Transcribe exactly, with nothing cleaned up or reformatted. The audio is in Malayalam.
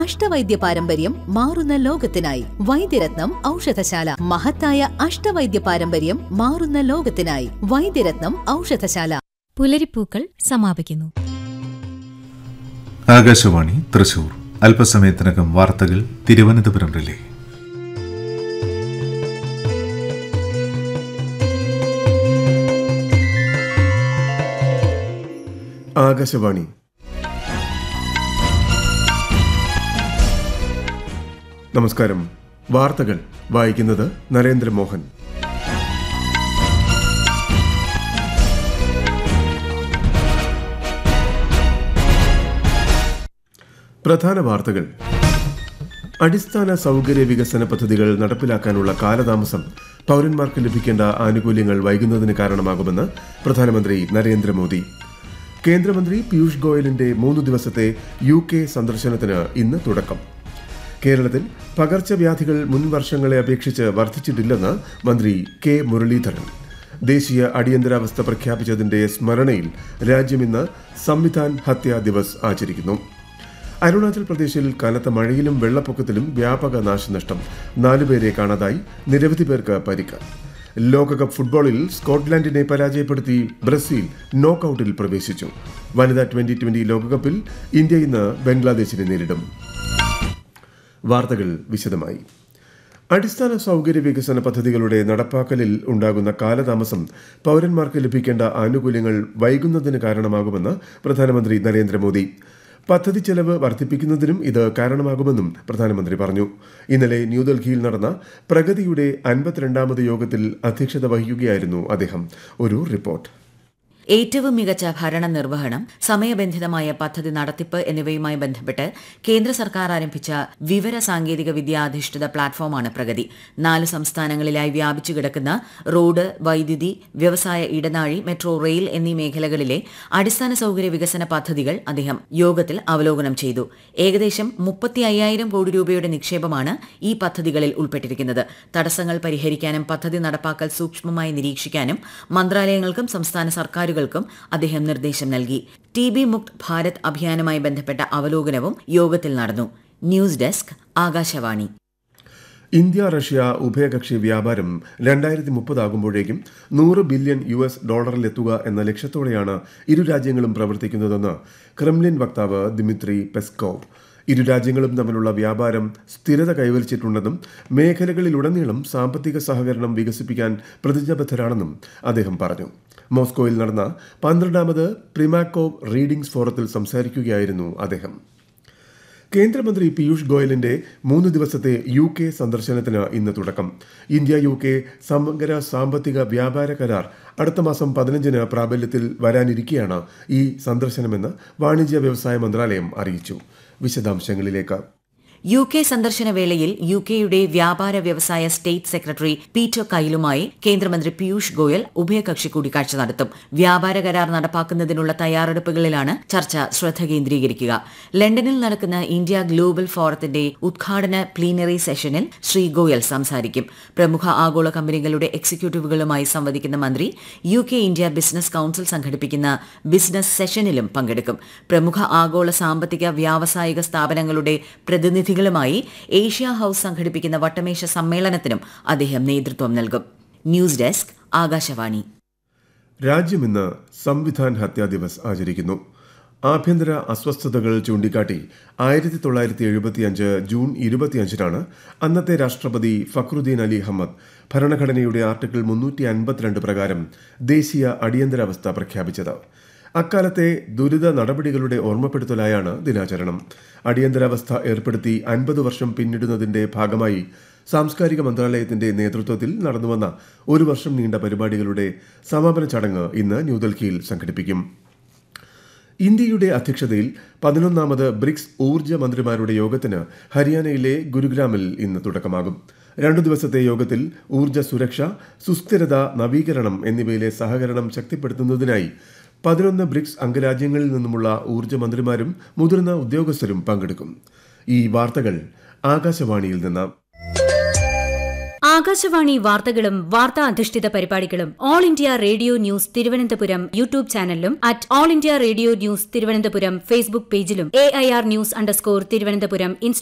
അഷ്ടവൈദ്യ പാരമ്പര്യം മാറുന്ന ലോകത്തിനായി വൈദ്യരത്നം ഔഷധശാല. മഹത്തായ അഷ്ടവൈദ്യ പാരമ്പര്യം മാറുന്ന ലോകത്തിനായി വൈദ്യരത്നം ഔഷധശാല. പുലരിപ്പൂക്കൾ സമാപിക്കുന്നു. ആകാശവാണി തൃശൂർ. അല്പസമയത്തിനകം വാർത്തകൾ തിരുവനന്തപുരം റിലേ. ആകാശവാണി. നമസ്കാരം. വാർത്തകൾ വായിക്കുന്നത് നരേന്ദ്രമോഹൻ. പ്രധാന വാർത്തകൾ. അടിസ്ഥാന സൗകര്യ വികസന പദ്ധതികൾ നടപ്പിലാക്കാനുള്ള കാലതാമസം പൗരന്മാർക്ക് ലഭിക്കേണ്ട ആനുകൂല്യങ്ങൾ വൈകുന്നതിന് കാരണമാകുമെന്ന് പ്രധാനമന്ത്രി നരേന്ദ്രമോദി. കേന്ദ്രമന്ത്രി പീയൂഷ് ഗോയലിന്റെ മൂന്ന് ദിവസത്തെ യു കെ സന്ദർശനത്തിന് ഇന്ന് തുടക്കം. കേരളത്തിൽ പകർച്ചവ്യാധികൾ മുൻ വർഷങ്ങളെ അപേക്ഷിച്ച് വർദ്ധിച്ചിട്ടില്ലെന്ന് മന്ത്രി കെ മുരളീധരൻ. ദേശീയ അടിയന്തരാവസ്ഥ പ്രഖ്യാപിച്ചതിന്റെ സ്മരണയിൽ രാജ്യം ഇന്ന് സംവിധാൻ ഹത്യാ ദിവസ് ആചരിക്കുന്നു. അരുണാചൽ പ്രദേശിൽ കനത്ത മഴയിലും വെള്ളപ്പൊക്കത്തിലും വ്യാപക നാശനഷ്ടം. നാലുപേരെ കാണാതായി, നിരവധി പേർക്ക് പരിക്ക്. ലോകകപ്പ് ഫുട്ബോളിൽ സ്കോട്ട്ലൻഡിനെ പരാജയപ്പെടുത്തി ബ്രസീൽ നോക്കൌട്ടിൽ പ്രവേശിച്ചു. വനിതാ ട്വന്റി ട്വന്റി ലോകകപ്പിൽ ഇന്ത്യ ഇന്ന് ബംഗ്ലാദേശിനെ നേരിടും. വാർത്തകൾ വിശദമായി. അടിസ്ഥാന സൗകര്യ വികസന പദ്ധതികളുടെ നടപ്പാക്കലിൽ ഉണ്ടാകുന്ന കാലതാമസം പൗരന്മാർക്ക് ലഭിക്കേണ്ട ആനുകൂല്യങ്ങൾ വൈകുന്നതിന് കാരണമാകുമെന്ന് പ്രധാനമന്ത്രി നരേന്ദ്രമോദി. പദ്ധതി ചെലവ് വർദ്ധിപ്പിക്കുന്നതിനും ഇത് കാരണമാകുമെന്നും പ്രധാനമന്ത്രി പറഞ്ഞു. ഇന്നലെ ന്യൂഡൽഹിയിൽ നടന്ന പ്രഗതിയുടെ അൻപത്തിരണ്ടാമത് യോഗത്തിൽ അധ്യക്ഷത വഹിക്കുകയായിരുന്നു അദ്ദേഹം. ഒരു റിപ്പോർട്ട്. ഏറ്റവും മികച്ച ഭരണ നിർവഹണം, സമയബന്ധിതമായ പദ്ധതി നടത്തിപ്പ് എന്നിവയുമായി ബന്ധപ്പെട്ട് കേന്ദ്ര സർക്കാർ ആരംഭിച്ച വിവര സാങ്കേതിക വിദ്യാധിഷ്ഠിത പ്ലാറ്റ്ഫോമാണ് പ്രഗതി. നാല് സംസ്ഥാനങ്ങളിലായി വ്യാപിച്ചു കിടക്കുന്ന റോഡ്, വൈദ്യുതി, വ്യവസായ ഇടനാഴി, മെട്രോ റെയിൽ എന്നീ മേഖലകളിലെ അടിസ്ഥാന സൗകര്യ വികസന പദ്ധതികൾ അദ്ദേഹം യോഗത്തിൽ അവലോകനം ചെയ്തു. ഏകദേശം മുപ്പത്തി അയ്യായിരം കോടി രൂപയുടെ നിക്ഷേപമാണ് ഈ പദ്ധതികളിൽ ഉൾപ്പെട്ടിരിക്കുന്നത്. തടസ്സങ്ങൾ പരിഹരിക്കാനും പദ്ധതി നടപ്പാക്കൽ സൂക്ഷ്മമായി നിരീക്ഷിക്കാനും മന്ത്രാലയങ്ങൾക്കും സംസ്ഥാന സർക്കാരുകൾക്കും അദ്ദേഹം നിർദ്ദേശം നൽകി. ടി ബി മുക്ത് ഭാരത് അഭിയാനുമായി ബന്ധപ്പെട്ട അവലോകനവും യോഗത്തിൽ നടന്നു. News desk, Akashvani. India Russia ഉഭയകക്ഷി വ്യാപാരം രണ്ടായിരത്തി മുപ്പതാകുമ്പോഴേക്കും നൂറ് ബില്യൺ യു എസ് ഡോളറിലെത്തുക എന്ന ലക്ഷ്യത്തോടെയാണ് ഇരു രാജ്യങ്ങളും പ്രവർത്തിക്കുന്നതെന്ന് ക്രെംലിൻ വക്താവ് ദിമിത്രി പെസ്കോവ്. ഇരു രാജ്യങ്ങളും തമ്മിലുള്ള വ്യാപാരം സ്ഥിരത കൈവരിച്ചിട്ടുണ്ടെന്നും മേഖലകളിലുടനീളം സാമ്പത്തിക സഹകരണം വികസിപ്പിക്കാൻ പ്രതിജ്ഞാബദ്ധരാണെന്നും അദ്ദേഹം പറഞ്ഞു. മോസ്കോയിൽ നടന്ന പന്ത്രണ്ടാമത് പ്രിമാക്കോവ് റീഡിംഗ്സ് ഫോറത്തിൽ സംസാരിക്കുകയായിരുന്നു അദ്ദേഹം. കേന്ദ്രമന്ത്രി പീയൂഷ് ഗോയലിന്റെ മൂന്ന് ദിവസത്തെ യു കെ സന്ദർശനത്തിന് ഇന്ന് തുടക്കം. ഇന്ത്യ യു കെ സമഗ്ര സാമ്പത്തിക വ്യാപാര കരാർ അടുത്ത മാസം പതിനഞ്ചിന് പ്രാബല്യത്തിൽ വരാനിരിക്കെയാണ് ഈ സന്ദർശനമെന്ന് വാണിജ്യ വ്യവസായ മന്ത്രാലയം അറിയിച്ചു. വിശദാംശങ്ങളിലേക്ക്. യു കെ സന്ദർശന വേളയിൽ യു കെയുടെ വ്യാപാര വ്യവസായ സ്റ്റേറ്റ് സെക്രട്ടറി പീറ്റർ കൈലുമായി കേന്ദ്രമന്ത്രി പീയൂഷ് ഗോയൽ ഉഭയകക്ഷി കൂടിക്കാഴ്ച നടത്തും. വ്യാപാര കരാർ നടപ്പാക്കുന്നതിനുള്ള തയ്യാറെടുപ്പുകളിലാണ് ചർച്ച ശ്രദ്ധ കേന്ദ്രീകരിക്കുക. ലണ്ടനിൽ നടക്കുന്ന ഇന്ത്യ ഗ്ലോബൽ ഫോറത്തിന്റെ ഉദ്ഘാടന പ്ലീനറി സെഷനിൽ ശ്രീ ഗോയൽ സംസാരിക്കും. പ്രമുഖ ആഗോള കമ്പനികളുടെ എക്സിക്യൂട്ടീവുകളുമായി സംവദിക്കുന്ന മന്ത്രി U K India business council സംഘടിപ്പിക്കുന്ന ബിസിനസ് സെഷനിലും പങ്കെടുക്കും. പ്രമുഖ ആഗോള സാമ്പത്തിക വ്യാവസായിക സ്ഥാപനങ്ങളുടെ പ്രതിനിധി ുമായി ഏഷ്യ ഹൌസ് സംഘടിപ്പിക്കുന്ന വട്ടമേശ സമ്മേളനത്തിനും അദ്ദേഹം നേതൃത്വം നൽകും. News desk, Akashvani. രാജ്യം ഇന്ന് സംവിധാൻ ഹത്യാ ദിവസ് ആചരിക്കുന്നു. ആഭ്യന്തര അസ്വസ്ഥതകൾ ചൂണ്ടിക്കാട്ടി ആയിരത്തി തൊള്ളായിരത്തി എഴുപത്തിയഞ്ച് ജൂൺ ഇരുപത്തിയഞ്ചിനാണ് അന്നത്തെ രാഷ്ട്രപതി ഫക്രുദ്ദീൻ അലി അഹമ്മദ് ഭരണഘടനയുടെ ആർട്ടിക്കിൾ മുന്നൂറ്റി അൻപത്തിരണ്ട് പ്രകാരം ദേശീയ അടിയന്തരാവസ്ഥ പ്രഖ്യാപിച്ചത്. അക്കാലത്തെ ദുരിത നടപടികളുടെ ഓർമ്മപ്പെടുത്തലായാണ് ദിനാചരണം. അടിയന്തരാവസ്ഥ ഏർപ്പെടുത്തി അൻപത് വർഷം പിന്നിടുന്നതിന്റെ ഭാഗമായി സാംസ്കാരിക മന്ത്രാലയത്തിന്റെ നേതൃത്വത്തിൽ നടന്നുവന്ന ഒരു വർഷം നീണ്ട പരിപാടികളുടെ സമാപന ചടങ്ങ് ഇന്ന് ന്യൂഡൽഹിയിൽ സംഘടിപ്പിക്കും. ഇന്ത്യയുടെ അധ്യക്ഷതയിൽ പതിനൊന്നാമത് ബ്രിക്സ് ഊർജ്ജ മന്ത്രിമാരുടെ യോഗത്തിന് ഹരിയാനയിലെ ഗുരുഗ്രാമിൽ ഇന്ന് തുടക്കമാകും. രണ്ടു ദിവസത്തെ യോഗത്തിൽ ഊർജ്ജ സുരക്ഷ, സുസ്ഥിരത, നവീകരണം എന്നിവയിലെ സഹകരണം ശക്തിപ്പെടുത്തുന്നതിനായി പതിനൊന്ന് ബ്രിക്സ് അംഗരാജ്യങ്ങളിൽ നിന്നുമുള്ള ഊർജ്ജ മന്ത്രിമാരും മുതിർന്ന ഉദ്യോഗസ്ഥരും പങ്കെടുക്കും. ഈ വാർത്തകൾ ആകാശവാണിയിൽ നിന്ന്. ആകാശവാണി വാർത്തകളും വാർത്താ അധിഷ്ഠിത പരിപാടികളും all India radio news Thiruvananthapuram YouTube ചാനലിലും at all India radio news Thiruvananthapuram Facebook പേജിലും A I R news underscore Thiruvananthapuram